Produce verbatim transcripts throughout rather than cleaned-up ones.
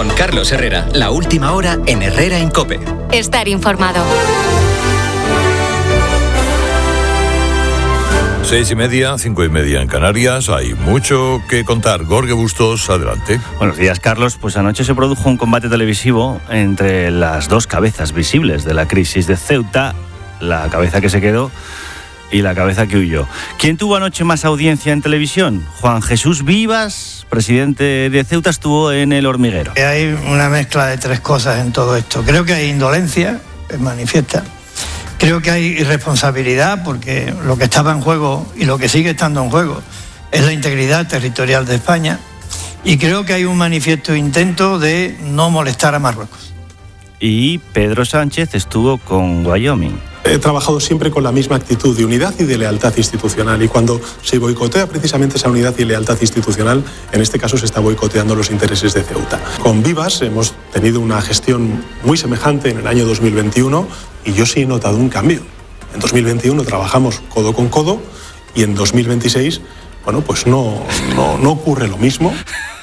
Con Carlos Herrera, la última hora en Herrera en COPE. Estar informado. Seis y media, cinco y media en Canarias. Hay mucho que contar. Jorge Bustos, adelante. Buenos días, Carlos. Pues anoche se produjo un combate televisivo entre las dos cabezas visibles de la crisis de Ceuta, la cabeza que se quedó y la cabeza que huyó. ¿Quién tuvo anoche más audiencia en televisión? Juan Jesús Vivas, presidente de Ceuta, estuvo en El Hormiguero. Hay una mezcla de tres cosas en todo esto. Creo que hay indolencia, es manifiesta. Creo que hay irresponsabilidad, porque lo que estaba en juego y lo que sigue estando en juego es la integridad territorial de España. Y creo que hay un manifiesto intento de no molestar a Marruecos. Y Pedro Sánchez estuvo con Wyoming. He trabajado siempre con la misma actitud de unidad y de lealtad institucional, y cuando se boicotea precisamente esa unidad y lealtad institucional, en este caso se está boicoteando los intereses de Ceuta. Con Vivas hemos tenido una gestión muy semejante en el año dos mil veintiuno y yo sí he notado un cambio. En dos mil veintiuno trabajamos codo con codo y en dos mil veintiséis, bueno, pues no, no, no ocurre lo mismo.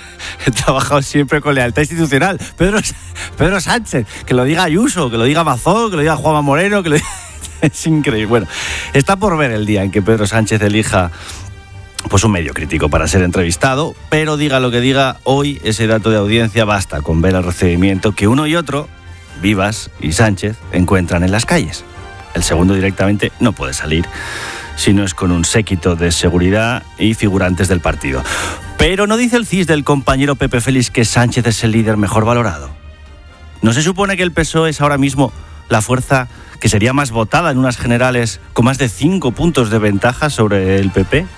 He trabajado siempre con lealtad institucional. Pedro, Pedro Sánchez, que lo diga Ayuso, que lo diga Mazón, que lo diga Juanma Moreno, que lo diga... Es increíble. Bueno, está por ver el día en que Pedro Sánchez elija pues un medio crítico para ser entrevistado, pero diga lo que diga, hoy ese dato de audiencia basta con ver el recibimiento que uno y otro, Vivas y Sánchez, encuentran en las calles. El segundo directamente no puede salir si no es con un séquito de seguridad y figurantes del partido. Pero no dice el C I S del compañero Pepe Félix que Sánchez es el líder mejor valorado. ¿No se supone que el P S O E es ahora mismo la fuerza que sería más votada en unas generales con más de cinco puntos de ventaja sobre el P P?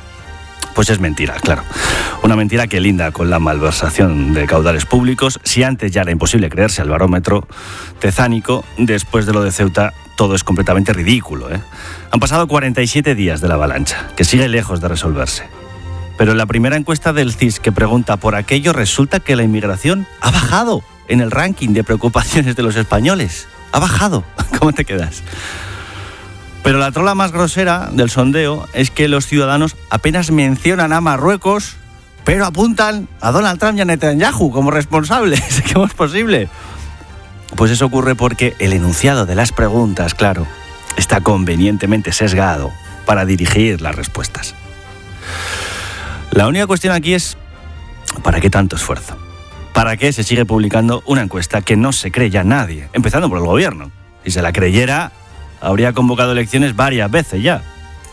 Pues es mentira, claro. Una mentira que linda con la malversación de caudales públicos. Si antes ya era imposible creerse al barómetro tezánico, después de lo de Ceuta todo es completamente ridículo, ¿eh? Han pasado cuarenta y siete días de la avalancha, que sigue lejos de resolverse. Pero en la primera encuesta del C I S que pregunta por aquello, resulta que la inmigración ha bajado en el ranking de preocupaciones de los españoles. Ha bajado. ¿Cómo te quedas? Pero la trola más grosera del sondeo es que los ciudadanos apenas mencionan a Marruecos, pero apuntan a Donald Trump y a Netanyahu como responsables. ¿Cómo es posible? Pues eso ocurre porque el enunciado de las preguntas, claro, está convenientemente sesgado para dirigir las respuestas. La única cuestión aquí es, ¿para qué tanto esfuerzo? ¿Para qué se sigue publicando una encuesta que no se cree ya nadie? Empezando por el gobierno. Si se la creyera, habría convocado elecciones varias veces ya.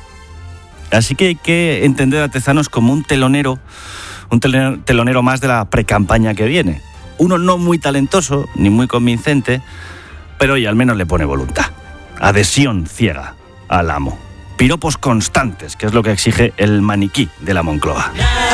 Así que hay que entender a Tezanos como un telonero, un telonero más de la precampaña que viene. Uno no muy talentoso, ni muy convincente, pero hoy al menos le pone voluntad. Adhesión ciega al amo. Piropos constantes, que es lo que exige el maniquí de la Moncloa.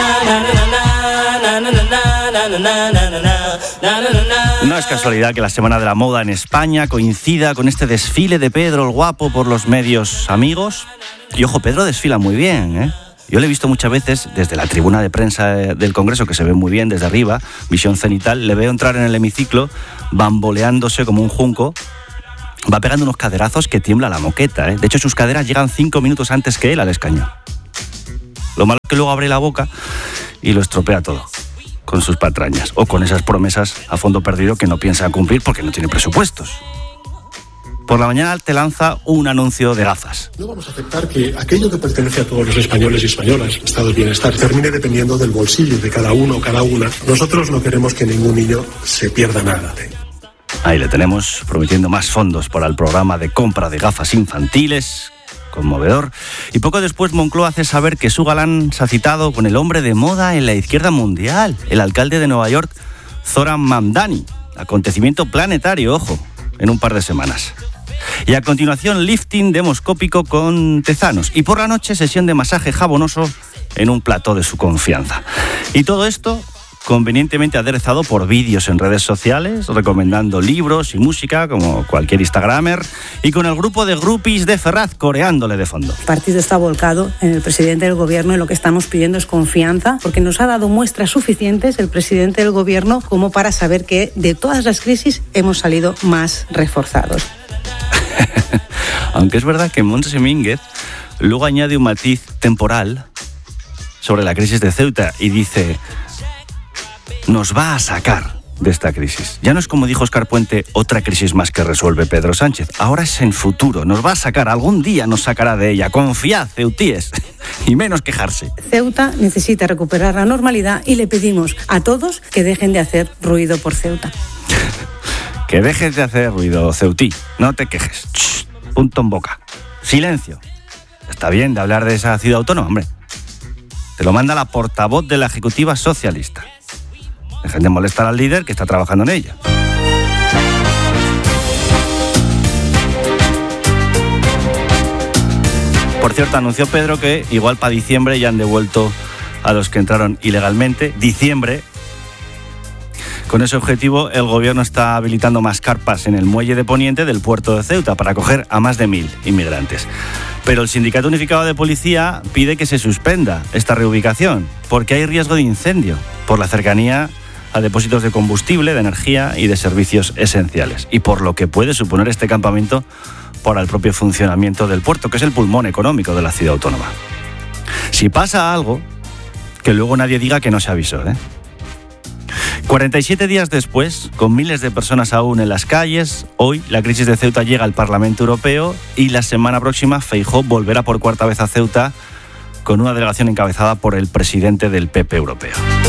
No es casualidad que la Semana de la Moda en España coincida con este desfile de Pedro el Guapo por los medios amigos. Y ojo, Pedro desfila muy bien, ¿eh? Yo lo he visto muchas veces desde la tribuna de prensa del Congreso, que se ve muy bien desde arriba, visión cenital. Le veo entrar en el hemiciclo bamboleándose como un junco. Va pegando unos caderazos que tiembla la moqueta, ¿eh? De hecho, sus caderas llegan cinco minutos antes que él al escaño. Lo malo es que luego abre la boca y lo estropea todo con sus patrañas o con esas promesas a fondo perdido que no piensa cumplir porque no tiene presupuestos. Por la mañana te lanza un anuncio de gafas. No vamos a aceptar que aquello que pertenece a todos los españoles y españolas, estado de bienestar, termine dependiendo del bolsillo de cada uno o cada una. Nosotros no queremos que ningún niño se pierda nada. Ahí le tenemos, prometiendo más fondos para el programa de compra de gafas infantiles. Conmovedor. Y poco después Moncloa hace saber que su galán se ha citado con el hombre de moda en la izquierda mundial, el alcalde de Nueva York, Zoran Mamdani. Acontecimiento planetario, ojo, en un par de semanas. Y a continuación, lifting demoscópico con Tezanos. Y por la noche, sesión de masaje jabonoso en un plató de su confianza. Y todo esto convenientemente aderezado por vídeos en redes sociales, recomendando libros y música, como cualquier instagramer, y con el grupo de groupies de Ferraz coreándole de fondo. El partido está volcado en el presidente del gobierno y lo que estamos pidiendo es confianza, porque nos ha dado muestras suficientes el presidente del gobierno como para saber que de todas las crisis hemos salido más reforzados. Aunque es verdad que Montse Mínguez luego añade un matiz temporal sobre la crisis de Ceuta y dice: nos va a sacar de esta crisis. Ya no es, como dijo Óscar Puente, otra crisis más que resuelve Pedro Sánchez. Ahora es en futuro. Nos va a sacar, algún día nos sacará de ella. Confiad, ceutíes, y menos quejarse. Ceuta necesita recuperar la normalidad y le pedimos a todos que dejen de hacer ruido por Ceuta. Que dejes de hacer ruido, ceutí. No te quejes. Shh, punto en boca. Silencio. Está bien de hablar de esa ciudad autónoma, hombre. Te lo manda la portavoz de la Ejecutiva Socialista. Dejen de molestar al líder que está trabajando en ella. Por cierto, anunció Pedro que igual para diciembre ya han devuelto a los que entraron ilegalmente. Diciembre. Con ese objetivo, el gobierno está habilitando más carpas en el muelle de Poniente del puerto de Ceuta para acoger a más de mil inmigrantes. Pero el Sindicato Unificado de Policía pide que se suspenda esta reubicación porque hay riesgo de incendio por la cercanía a depósitos de combustible, de energía y de servicios esenciales, y por lo que puede suponer este campamento para el propio funcionamiento del puerto, que es el pulmón económico de la ciudad autónoma. Si pasa algo, que luego nadie diga que no se avisó, ¿eh? cuarenta y siete días después, con miles de personas aún en las calles, hoy la crisis de Ceuta llega al Parlamento Europeo y la semana próxima Feijóo volverá por cuarta vez a Ceuta con una delegación encabezada por el presidente del P P europeo.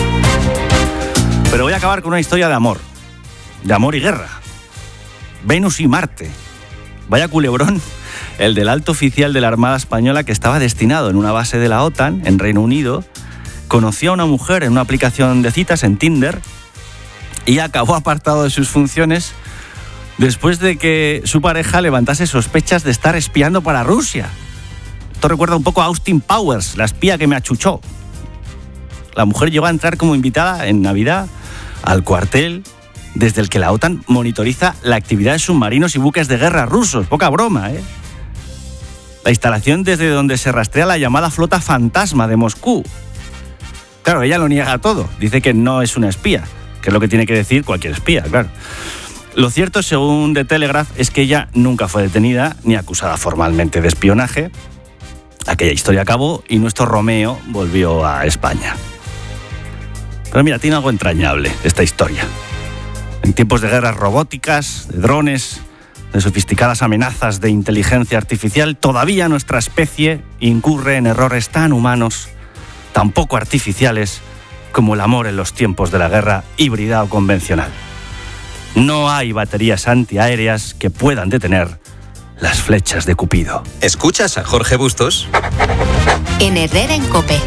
Pero voy a acabar con una historia de amor, de amor y guerra. Venus y Marte. Vaya culebrón el del alto oficial de la Armada Española que estaba destinado en una base de la OTAN en Reino Unido. Conoció a una mujer en una aplicación de citas en Tinder y acabó apartado de sus funciones después de que su pareja levantase sospechas de estar espiando para Rusia. Esto recuerda un poco a Austin Powers, la espía que me achuchó. La mujer llegó a entrar como invitada en Navidad al cuartel desde el que la OTAN monitoriza la actividad de submarinos y buques de guerra rusos. Poca broma, ¿eh? La instalación desde donde se rastrea la llamada flota fantasma de Moscú. Claro, ella lo niega todo. Dice que no es una espía, que es lo que tiene que decir cualquier espía, claro. Lo cierto, según The Telegraph, es que ella nunca fue detenida ni acusada formalmente de espionaje. Aquella historia acabó y nuestro Romeo volvió a España. Pero mira, tiene algo entrañable esta historia. En tiempos de guerras robóticas, de drones, de sofisticadas amenazas de inteligencia artificial, todavía nuestra especie incurre en errores tan humanos, tan poco artificiales, como el amor en los tiempos de la guerra híbrida o convencional. No hay baterías antiaéreas que puedan detener las flechas de Cupido. ¿Escuchas a Jorge Bustos? En Herrera en COPE.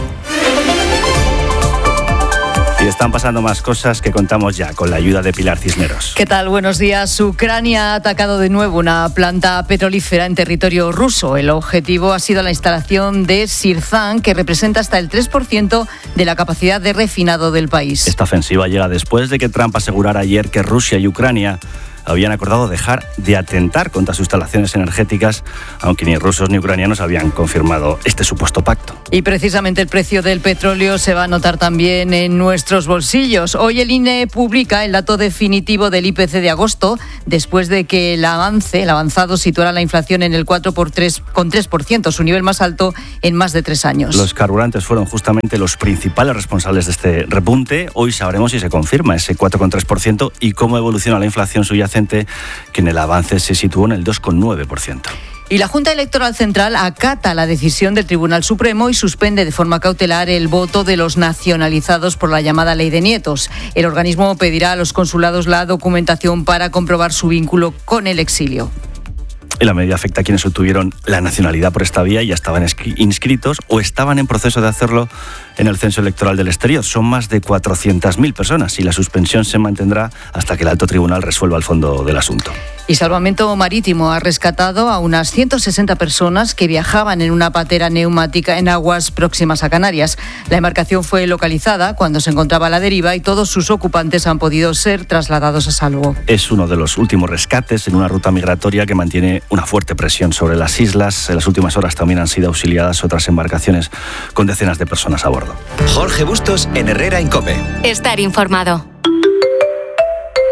Y están pasando más cosas que contamos ya con la ayuda de Pilar Cisneros. ¿Qué tal? Buenos días. Ucrania ha atacado de nuevo una planta petrolífera en territorio ruso. El objetivo ha sido la instalación de Sirzan, que representa hasta el tres por ciento de la capacidad de refinado del país. Esta ofensiva llega después de que Trump asegurara ayer que Rusia y Ucrania habían acordado dejar de atentar contra sus instalaciones energéticas, aunque ni rusos ni ucranianos habían confirmado este supuesto pacto. Y precisamente el precio del petróleo se va a notar también en nuestros bolsillos. Hoy el I N E publica el dato definitivo del I P C de agosto, después de que el avance, el avanzado situara la inflación en el cuatro coma tres por ciento, su nivel más alto en más de tres años. Los carburantes fueron justamente los principales responsables de este repunte. Hoy sabremos si se confirma ese cuatro coma tres por ciento y cómo evoluciona la inflación subyacente, que en el avance se situó en el dos coma nueve por ciento. Y la Junta Electoral Central acata la decisión del Tribunal Supremo y suspende de forma cautelar el voto de los nacionalizados por la llamada Ley de Nietos. El organismo pedirá a los consulados la documentación para comprobar su vínculo con el exilio. Y la medida afecta a quienes obtuvieron la nacionalidad por esta vía y ya estaban inscritos o estaban en proceso de hacerlo en el censo electoral del exterior. Son más de cuatrocientas mil personas y la suspensión se mantendrá hasta que el alto tribunal resuelva el fondo del asunto. Y Salvamento Marítimo ha rescatado a unas ciento sesenta personas que viajaban en una patera neumática en aguas próximas a Canarias. La embarcación fue localizada cuando se encontraba a la deriva y todos sus ocupantes han podido ser trasladados a salvo. Es uno de los últimos rescates en una ruta migratoria que mantiene una fuerte presión sobre las islas. En las últimas horas también han sido auxiliadas otras embarcaciones con decenas de personas a bordo. Jorge Bustos en Herrera en COPE. Estar informado.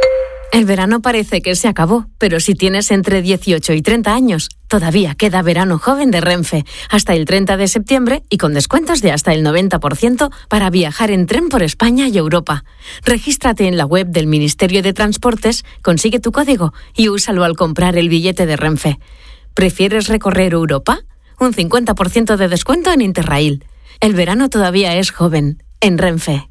El verano parece que se acabó, pero si tienes entre dieciocho y treinta años, todavía queda verano joven de Renfe, hasta el treinta de septiembre y con descuentos de hasta el noventa por ciento para viajar en tren por España y Europa. Regístrate en la web del Ministerio de Transportes, consigue tu código y úsalo al comprar el billete de Renfe. ¿Prefieres recorrer Europa? Un cincuenta por ciento de descuento en Interrail. El verano todavía es joven, en Renfe.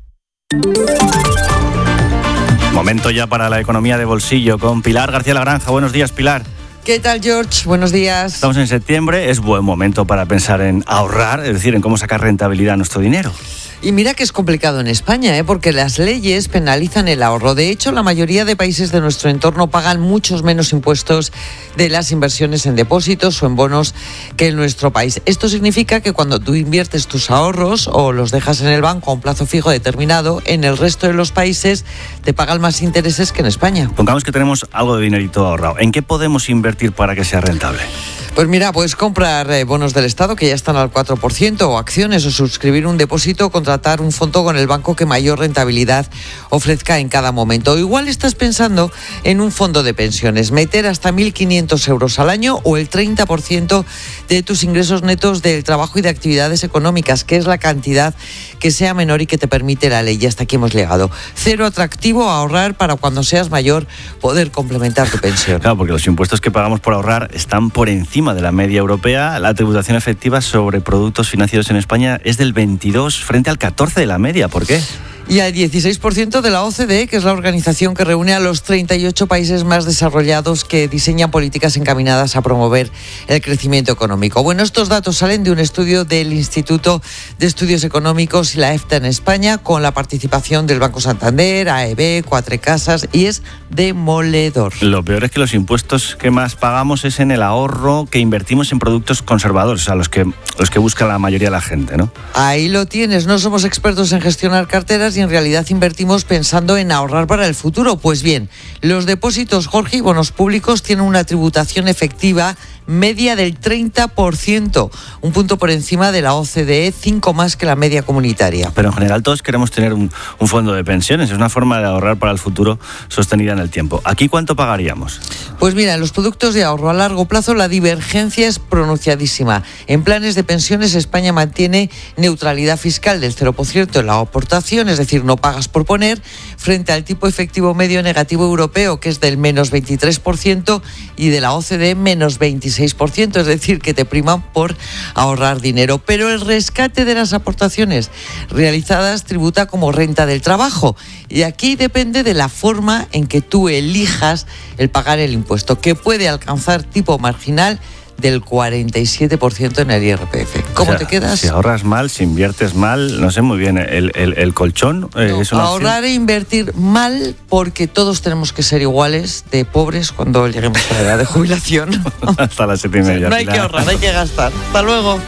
Momento ya para la economía de bolsillo con Pilar García Lagranja. Buenos días, Pilar. ¿Qué tal, George? Buenos días. Estamos en septiembre, es buen momento para pensar en ahorrar, es decir, en cómo sacar rentabilidad a nuestro dinero. Y mira que es complicado en España, ¿eh? Porque las leyes penalizan el ahorro. De hecho, la mayoría de países de nuestro entorno pagan muchos menos impuestos de las inversiones en depósitos o en bonos que en nuestro país. Esto significa que cuando tú inviertes tus ahorros o los dejas en el banco a un plazo fijo determinado, en el resto de los países te pagan más intereses que en España. Pongamos que tenemos algo de dinerito ahorrado. ¿En qué podemos invertir para que sea rentable? Pues mira, puedes comprar eh, bonos del Estado que ya están al cuatro por ciento o acciones o suscribir un depósito o contratar un fondo con el banco que mayor rentabilidad ofrezca en cada momento. O igual estás pensando en un fondo de pensiones, meter hasta mil quinientos euros al año o el treinta por ciento de tus ingresos netos del trabajo y de actividades económicas, que es la cantidad que sea menor y que te permite la ley. Y hasta aquí hemos llegado. Cero atractivo a ahorrar para cuando seas mayor poder complementar tu pensión. Claro, porque los impuestos que pagamos por ahorrar están por encima de la media europea. La tributación efectiva sobre productos financieros en España es del veintidós frente al catorce de la media. ¿Por qué? Y al dieciséis por ciento de la O C D E, que es la organización que reúne a los treinta y ocho países más desarrollados que diseñan políticas encaminadas a promover el crecimiento económico. Bueno, estos datos salen de un estudio del Instituto de Estudios Económicos y la EFTA en España, con la participación del Banco Santander, A E B, Cuatro Casas, y es demoledor. Lo peor es que los impuestos que más pagamos es en el ahorro que invertimos en productos conservadores, o sea, los que, los que busca la mayoría de la gente, ¿no? Ahí lo tienes, no somos expertos en gestionar carteras y en realidad invertimos pensando en ahorrar para el futuro. Pues bien, los depósitos, Jorge, y bonos públicos tienen una tributación efectiva media del treinta por ciento, un punto por encima de la O C D E, cinco más que la media comunitaria. Pero en general todos queremos tener un, un fondo de pensiones, es una forma de ahorrar para el futuro sostenida en el tiempo. ¿Aquí cuánto pagaríamos? Pues mira, en los productos de ahorro a largo plazo la divergencia es pronunciadísima. En planes de pensiones España mantiene neutralidad fiscal del cero por ciento en la aportación, es decir, no pagas por poner, frente al tipo efectivo medio negativo europeo, que es del menos veintitrés por ciento, y de la O C D E menos veintiséis por ciento, es decir, que te priman por ahorrar dinero. Pero el rescate de las aportaciones realizadas tributa como renta del trabajo, y aquí depende de la forma en que tú elijas el pagar el impuesto, que puede alcanzar tipo marginal del cuarenta y siete por ciento en el I R P F. ¿Cómo o sea, te quedas? Si ahorras mal, si inviertes mal, no sé muy bien, el, el, el colchón eh, no, es una ahorrar opción. e invertir mal, porque todos tenemos que ser iguales de pobres cuando lleguemos a la edad de jubilación. Hasta las siete y media. No hay que ahorrar, hay que gastar. Hasta luego.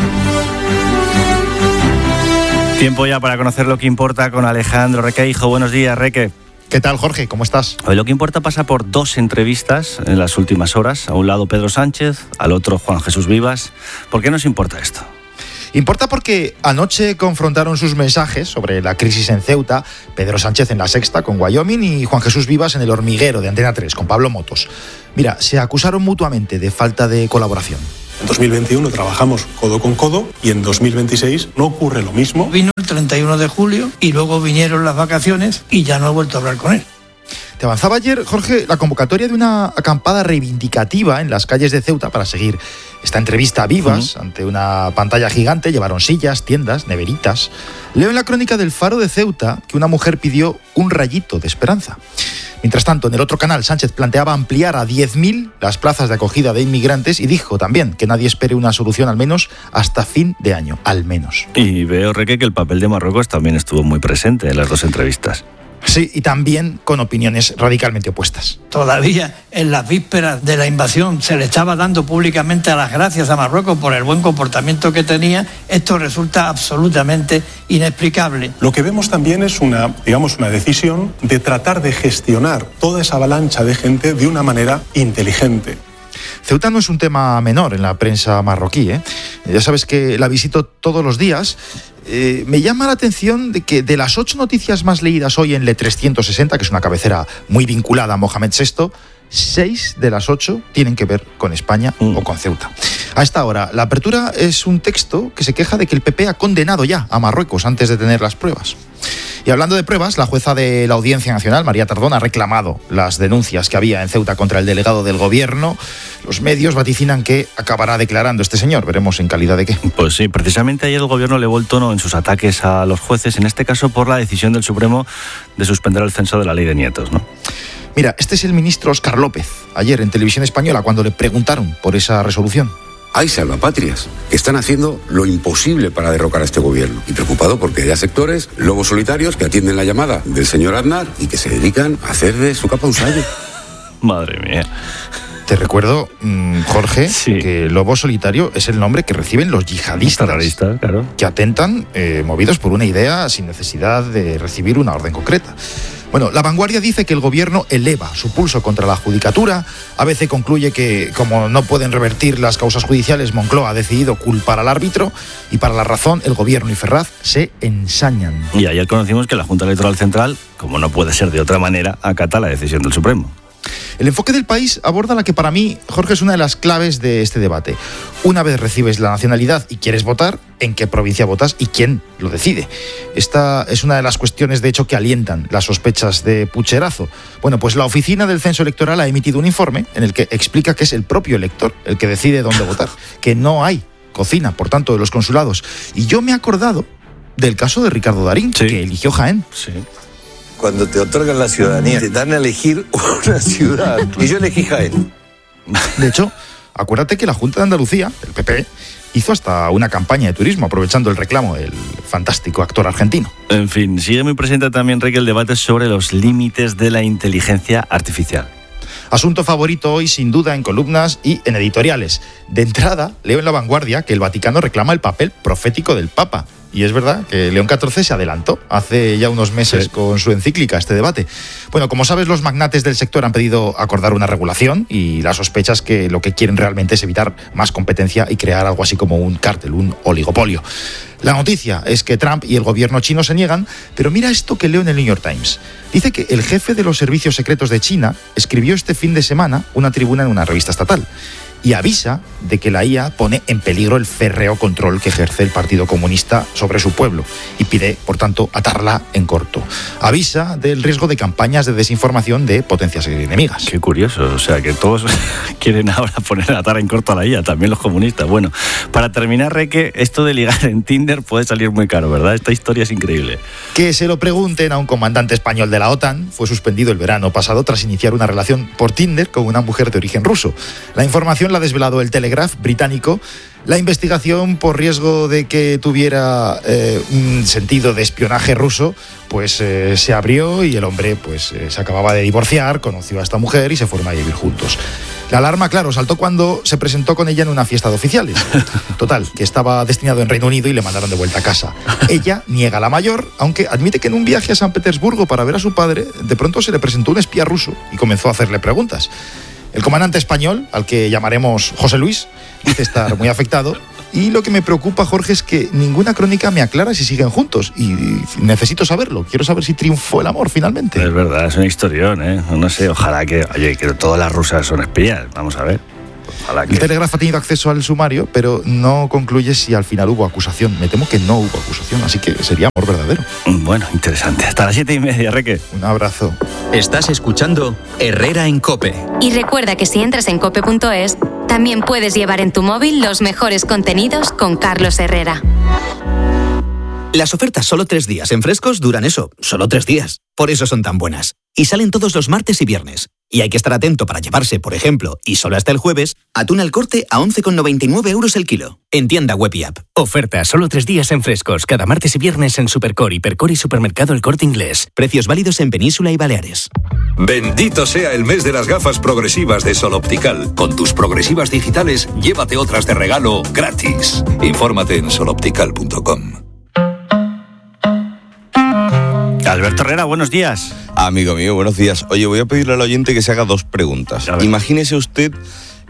Tiempo ya para conocer lo que importa con Alejandro Requeijo. Buenos días, Reque. ¿Qué tal, Jorge? ¿Cómo estás? Hoy lo que importa pasa por dos entrevistas en las últimas horas. A un lado Pedro Sánchez, al otro Juan Jesús Vivas. ¿Por qué nos importa esto? Importa porque anoche confrontaron sus mensajes sobre la crisis en Ceuta Pedro Sánchez en La Sexta con Wyoming y Juan Jesús Vivas en El Hormiguero de Antena tres con Pablo Motos. Mira, se acusaron mutuamente de falta de colaboración. En dos mil veintiuno trabajamos codo con codo y en dos mil veintiséis no ocurre lo mismo. Vino el treinta y uno de julio y luego vinieron las vacaciones y ya no he vuelto a hablar con él. Te avanzaba ayer, Jorge, la convocatoria de una acampada reivindicativa en las calles de Ceuta para seguir esta entrevista a Vivas. Uh-huh. Ante una pantalla gigante llevaron sillas, tiendas, neveritas. Leo en la crónica del Faro de Ceuta que una mujer pidió un rayito de esperanza. Mientras tanto, en el otro canal, Sánchez planteaba ampliar a diez mil las plazas de acogida de inmigrantes y dijo también que nadie espere una solución al menos hasta fin de año, al menos. Y veo, Reque, que el papel de Marruecos también estuvo muy presente en las dos entrevistas. Sí, y también con opiniones radicalmente opuestas. Todavía en las vísperas de la invasión se le estaba dando públicamente las gracias a Marruecos por el buen comportamiento que tenía. Esto resulta absolutamente inexplicable. Lo que vemos también es una, digamos, una decisión de tratar de gestionar toda esa avalancha de gente de una manera inteligente. Ceuta no es un tema menor en la prensa marroquí, ¿eh? Ya sabes que la visito todos los días eh, me llama la atención de que de las ocho noticias más leídas hoy en Le trescientos sesenta, que es una cabecera muy vinculada a Mohamed sexto, seis de las ocho tienen que ver con España mm. o con Ceuta. A esta hora, la apertura es un texto que se queja de que el P P ha condenado ya a Marruecos antes de tener las pruebas. Y hablando de pruebas, la jueza de la Audiencia Nacional, María Tardón, ha reclamado las denuncias que había en Ceuta contra el delegado del gobierno. Los medios vaticinan que acabará declarando este señor. Veremos en calidad de qué. Pues sí, precisamente ayer el gobierno elevó el tono en sus ataques a los jueces, en este caso por la decisión del Supremo de suspender el censo de la ley de nietos, ¿no? Mira, este es el ministro Óscar López, ayer en Televisión Española, cuando le preguntaron por esa resolución. Hay salvapatrias que están haciendo lo imposible para derrocar a este gobierno. Y preocupado porque hay sectores, lobos solitarios, que atienden la llamada del señor Aznar y que se dedican a hacer de su capa un sayo. Madre mía. Te recuerdo, Jorge, sí. que lobo solitario es el nombre que reciben los yihadistas, terroristas, claro, que atentan eh, movidos por una idea sin necesidad de recibir una orden concreta. Bueno, La Vanguardia dice que el gobierno eleva su pulso contra la judicatura. A B C concluye que, como no pueden revertir las causas judiciales, Moncloa ha decidido culpar al árbitro y, para la razón, el gobierno y Ferraz se ensañan. Y ayer conocimos que la Junta Electoral Central, como no puede ser de otra manera, acata la decisión del Supremo. El enfoque del País aborda la que para mí, Jorge, es una de las claves de este debate. Una vez recibes la nacionalidad y quieres votar, ¿en qué provincia votas y quién lo decide? Esta es una de las cuestiones, de hecho, que alientan las sospechas de pucherazo. Bueno, pues la Oficina del Censo Electoral ha emitido un informe en el que explica que es el propio elector el que decide dónde votar, que no hay cocina, por tanto, de los consulados. Y yo me he acordado del caso de Ricardo Darín, sí. que eligió Jaén. Sí. Cuando te otorgan la ciudadanía, te dan a elegir una ciudad. Y yo elegí Jaén. De hecho, acuérdate que la Junta de Andalucía, el P P, hizo hasta una campaña de turismo, aprovechando el reclamo del fantástico actor argentino. En fin, sigue muy presente también, Enrique, el debate sobre los límites de la inteligencia artificial. Asunto favorito hoy, sin duda, en columnas y en editoriales. De entrada, leo en La Vanguardia que el Vaticano reclama el papel profético del Papa. Y es verdad que León catorce se adelantó hace ya unos meses sí. con su encíclica a este debate. Bueno, como sabes, los magnates del sector han pedido acordar una regulación y la sospecha es que lo que quieren realmente es evitar más competencia y crear algo así como un cártel, un oligopolio. La noticia es que Trump y el gobierno chino se niegan, pero mira esto que leo en el New York Times. Dice que el jefe de los servicios secretos de China escribió este fin de semana una tribuna en una revista estatal y avisa de que la I A pone en peligro el férreo control que ejerce el Partido Comunista sobre su pueblo y pide, por tanto, atarla en corto. Avisa del riesgo de campañas de desinformación de potencias enemigas. Qué curioso, o sea, que todos quieren ahora poner a atar en corto a la I A, también los comunistas. Bueno, para terminar, Reque, esto de ligar en Tinder puede salir muy caro, ¿verdad? Esta historia es increíble. Que se lo pregunten a un comandante español de la OTAN. Fue suspendido el verano pasado tras iniciar una relación por Tinder con una mujer de origen ruso. La información la ha desvelado el Telegraph británico. La investigación, por riesgo de que tuviera eh, un sentido de espionaje ruso, pues eh, se abrió y el hombre pues eh, se acababa de divorciar, conoció a esta mujer y se fueron a vivir juntos. La alarma, claro, saltó cuando se presentó con ella en una fiesta de oficiales. Total, que estaba destinado en Reino Unido y le mandaron de vuelta a casa. Ella niega la mayor, aunque admite que en un viaje a San Petersburgo para ver a su padre, de pronto se le presentó un espía ruso y comenzó a hacerle preguntas. El comandante español, al que llamaremos José Luis, dice estar muy afectado. Y lo que me preocupa, Jorge, es que ninguna crónica me aclara si siguen juntos. Y necesito saberlo. Quiero saber si triunfó el amor finalmente. Es verdad, es una historión, ¿eh? No sé, ojalá que... Oye, que todas las rusas son espías. Vamos a ver. Ojalá que... El Telegraph ha tenido acceso al sumario, pero no concluye si al final hubo acusación. Me temo que no hubo acusación, así que sería amor verdadero. Bueno, interesante. Hasta las siete y media, Reque. Un abrazo. Estás escuchando Herrera en COPE. Y recuerda que si entras en cope punto es, también puedes llevar en tu móvil los mejores contenidos con Carlos Herrera. Las ofertas solo tres días en Frescos duran eso, solo tres días. Por eso son tan buenas. Y salen todos los martes y viernes. Y hay que estar atento para llevarse, por ejemplo, y solo hasta el jueves, atún al corte a once con noventa y nueve euros el kilo. En tienda web y app. Oferta solo tres días en Frescos, cada martes y viernes en Supercore, Hipercore y Supermercado El Corte Inglés. Precios válidos en Península y Baleares. Bendito sea el mes de las gafas progresivas de Sol Optical. Con tus progresivas digitales, llévate otras de regalo gratis. Infórmate en sol optical punto com. Alberto Herrera, buenos días. Amigo mío, buenos días. Oye, voy a pedirle al oyente que se haga dos preguntas. Imagínese usted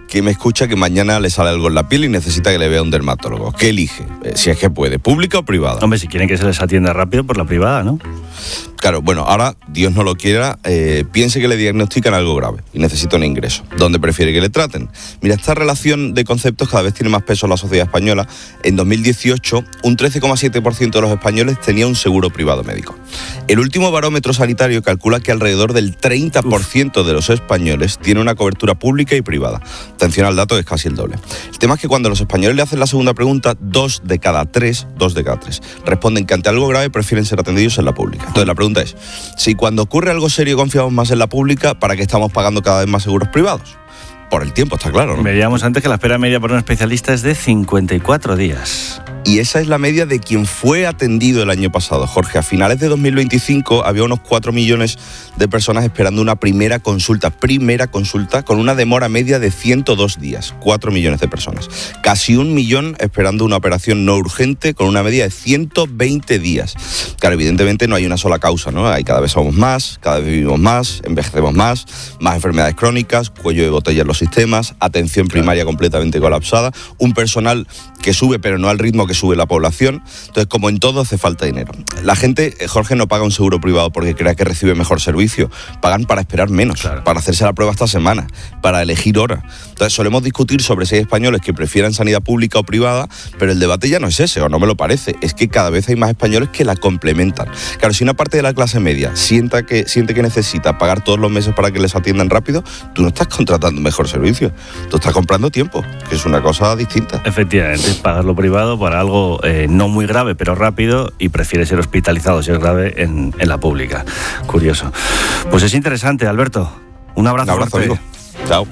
que me escucha que mañana le sale algo en la piel y necesita que le vea un dermatólogo. ¿Qué elige? Eh, si es que puede, ¿pública o privada? Hombre, si quieren que se les atienda rápido, por la privada, ¿no? Claro, bueno, ahora, Dios no lo quiera, eh, piense que le diagnostican algo grave y necesita un ingreso. ¿Dónde prefiere que le traten? Mira, esta relación de conceptos cada vez tiene más peso en la sociedad española. En dos mil dieciocho, un trece coma siete por ciento de los españoles tenía un seguro privado médico. El último barómetro sanitario calcula que alrededor del treinta por ciento de los españoles tiene una cobertura pública y privada. Atención al dato, que es casi el doble. El tema es que cuando los españoles le hacen la segunda pregunta, dos de cada tres, dos de cada tres, responden que ante algo grave prefieren ser atendidos en la pública. Entonces la pregunta es, si cuando ocurre algo serio confiamos más en la pública, ¿para qué estamos pagando cada vez más seguros privados? Por el tiempo, está claro, ¿no? Veíamos antes que la espera media por un especialista es de cincuenta y cuatro días. Y esa es la media de quien fue atendido el año pasado, Jorge. A finales de dos mil veinticinco había unos cuatro millones de personas esperando una primera consulta, primera consulta, con una demora media de ciento dos días. cuatro millones de personas. Casi un millón esperando una operación no urgente con una media de ciento veinte días. Claro, evidentemente no hay una sola causa, ¿no? Hay cada vez somos más, cada vez vivimos más, envejecemos más, más enfermedades crónicas, cuello de botella en los sistemas, atención primaria completamente colapsada, un personal que sube pero no al ritmo que sube la población. Entonces, como en todo, hace falta dinero. La gente, Jorge, no paga un seguro privado porque crea que recibe mejor servicio. Pagan para esperar menos, claro, para hacerse la prueba esta semana, para elegir hora. Entonces, solemos discutir sobre si hay españoles que prefieran sanidad pública o privada, pero el debate ya no es ese, o no me lo parece. Es que cada vez hay más españoles que la complementan. Claro, si una parte de la clase media sienta que, siente que necesita pagar todos los meses para que les atiendan rápido, tú no estás contratando mejor servicio. Tú estás comprando tiempo, que es una cosa distinta. Efectivamente, pagas lo privado para algo eh, no muy grave, pero rápido, y prefieres ser hospitalizado si es grave en, en la pública. Curioso. Pues es interesante, Alberto. Un abrazo. Un abrazo, amigo. Chao.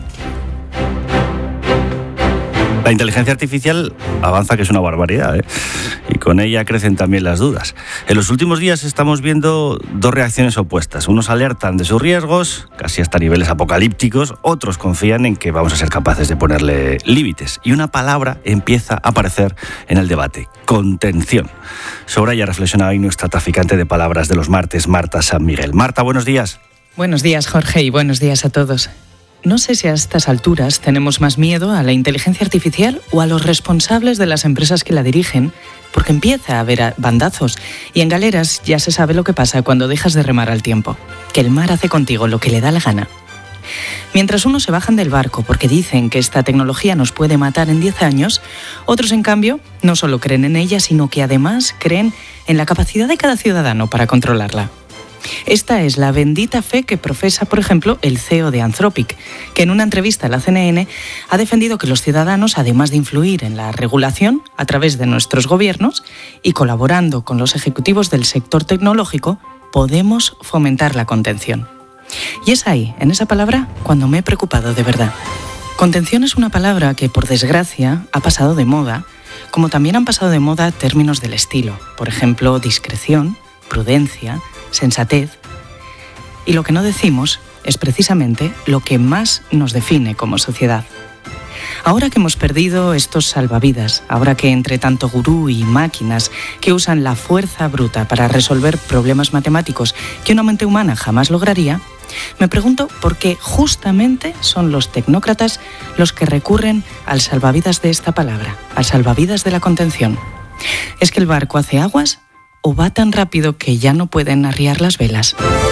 La inteligencia artificial avanza, que es una barbaridad, ¿eh? Y con ella crecen también las dudas. En los últimos días estamos viendo dos reacciones opuestas. Unos alertan de sus riesgos, casi hasta niveles apocalípticos. Otros confían en que vamos a ser capaces de ponerle límites. Y una palabra empieza a aparecer en el debate: contención. Sobre ella reflexiona hoy nuestra traficante de palabras de los martes, Marta San Miguel. Marta, buenos días. Buenos días, Jorge, y buenos días a todos. No sé si a estas alturas tenemos más miedo a la inteligencia artificial o a los responsables de las empresas que la dirigen, porque empieza a haber bandazos y en galeras ya se sabe lo que pasa cuando dejas de remar al tiempo, que el mar hace contigo lo que le da la gana. Mientras unos se bajan del barco porque dicen que esta tecnología nos puede matar en diez años, otros en cambio no solo creen en ella, sino que además creen en la capacidad de cada ciudadano para controlarla. Esta es la bendita fe que profesa, por ejemplo, el C E O de Anthropic, que en una entrevista a la C N N ha defendido que los ciudadanos, además de influir en la regulación a través de nuestros gobiernos y colaborando con los ejecutivos del sector tecnológico, podemos fomentar la contención. Y es ahí, en esa palabra, cuando me he preocupado de verdad. Contención es una palabra que, por desgracia, ha pasado de moda, como también han pasado de moda términos del estilo, por ejemplo, discreción, prudencia, sensatez. Y lo que no decimos es precisamente lo que más nos define como sociedad. Ahora que hemos perdido estos salvavidas, ahora que entre tanto gurú y máquinas que usan la fuerza bruta para resolver problemas matemáticos que una mente humana jamás lograría, me pregunto por qué justamente son los tecnócratas los que recurren al salvavidas de esta palabra, al salvavidas de la contención. ¿Es que el barco hace aguas o va tan rápido que ya no pueden arriar las velas?